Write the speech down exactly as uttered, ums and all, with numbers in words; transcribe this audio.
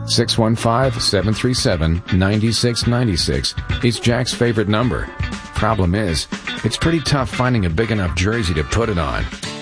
six one five, seven three seven, nine six nine six is Jack's favorite number. Problem is, it's pretty tough finding a big enough jersey to put it on.